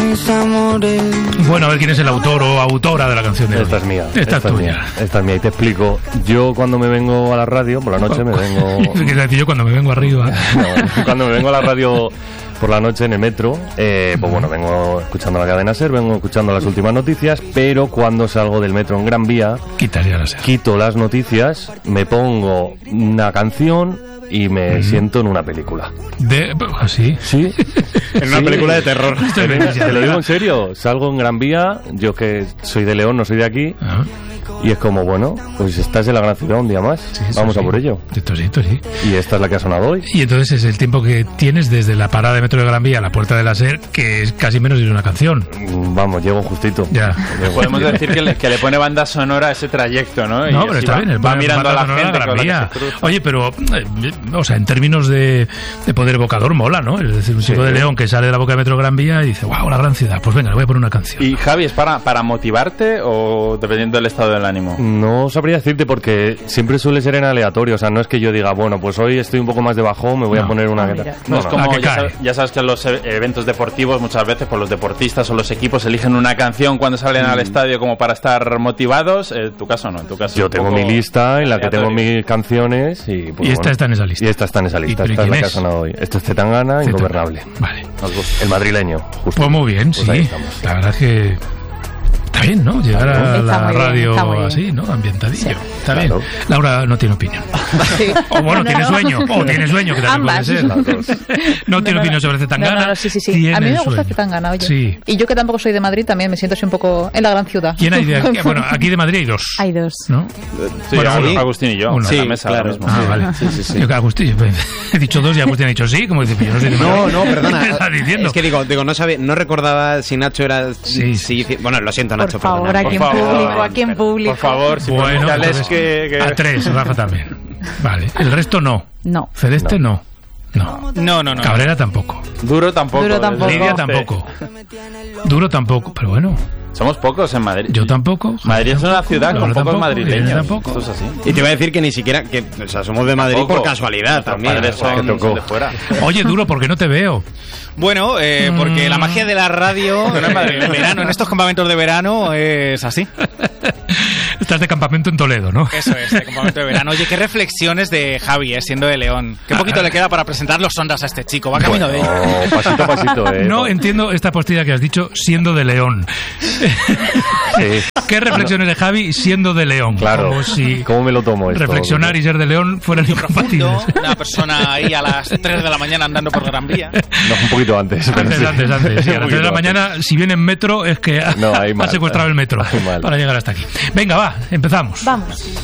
mis amores. Bueno, a ver quién es el autor o autora de la canción de hoy. Esta es mía. Esta es tuya. Esta es mía, y te explico. Yo cuando me vengo a la radio, por la noche me vengo... ¿Qué decir yo cuando me vengo arriba? No, cuando me vengo a la radio por la noche en el metro, pues bueno, vengo escuchando la cadena SER, vengo escuchando las últimas noticias, pero cuando salgo del metro en Gran Vía, quito las noticias, me pongo una canción y me siento en una película. ¿Así? Sí. En una película de terror. Te lo digo en serio, salgo en Gran Vía, yo que soy de León, no soy de aquí, y es como, bueno, pues estás en la gran ciudad un día más, vamos a por ello. Esto sí. Y esta es la que ha sonado hoy. Y entonces es el tiempo que tienes desde la parada de metro de Gran Vía a la puerta de la SER, que es casi menos de una canción. Vamos, llego justito. Ya. Podemos decir que le pone banda sonora a ese trayecto, ¿no? No, pero está bien, va mirando a la gente Gran Vía. que se cruza. Oye, pero, o sea, en términos de poder evocador mola, ¿no? Es decir, un chico de León que sale de la boca de metro de Gran Vía y dice, wow, la gran ciudad, pues venga, le voy a poner una canción. ¿Y Javi, es para motivarte o dependiendo del estado del ánimo? No sabría decirte porque siempre suele ser en aleatorio, o sea, no es que yo diga, bueno, pues hoy estoy un poco más de bajón, me voy a poner una... No es como, ya sabes que en los eventos deportivos muchas veces pues los deportistas o los equipos eligen una canción cuando salen al estadio como para estar motivados. En tu caso no, en tu caso yo tengo mi lista en la que tengo mis canciones y... Pues, y esta está en esa lista. Y esta está en esa lista, esta es la que ha sonado hoy. Esto es Zetangana, Ingobernable. Vale. El madrileño, justo. Pues muy bien, pues sí. La verdad es que... Está bien, ¿no? Llegar a la radio así, ¿no? Ambientadillo. Sí. Está bien. Laura no tiene opinión. Sí. O bueno, tiene sueño. O tiene sueño, que también puede ser. No tiene opinión sobre Zetangana. Sí. A mí me gusta Zetangana, oye. Sí. Y yo que tampoco soy de Madrid, también me siento así un poco en la gran ciudad. ¿Quién hay de aquí? Bueno, aquí de Madrid hay dos. Hay dos. ¿No? Sí, bueno, Agustín y yo. Uno. Sí, la mesa claro. Mismo. Ah, vale. Sí. Yo que Agustín, he dicho dos y Agustín ha dicho sí, como dice, yo no soy de Madrid. No, perdona. ¿Qué estás diciendo? Es que digo, no recordaba si Nacho era... Sí. Bueno, lo siento, Nacho, por favor, aquí en público. Por favor, si bueno, que... A tres, Rafa también. Vale, el resto no. No. Celeste no. No. Cabrera tampoco. Duro tampoco. Lidia tampoco. Duro tampoco, pero bueno. Somos pocos en Madrid. Yo tampoco. Madrid es una ciudad con pocos madrileños. Tampoco. Esto es así. Y te iba a decir que ni siquiera... o sea, somos de Madrid por casualidad también. Son de fuera. Oye, Duro, ¿por qué no te veo? Bueno, porque la magia de la radio en verano, en estos campamentos de verano, es así. Estás de campamento en Toledo, ¿no? Eso es, de campamento de verano. Oye, qué reflexiones de Javi, siendo de León. Qué poquito le queda para presentar los sondas a este chico. Va camino de ello. Pasito a pasito, No entiendo esta postilla que has dicho, siendo de León. Sí. ¿Qué reflexiones de Javi siendo de León? Claro. Como si ¿cómo me lo tomo esto? Reflexionar y ser de León fueran incompatibles. Una persona ahí a las 3 de la mañana andando por Gran Vía. No, un poquito antes. Antes. Sí, a las 3 de la mañana, si viene en metro, es que ha secuestrado el metro para llegar hasta aquí. Venga, va, empezamos. Vamos.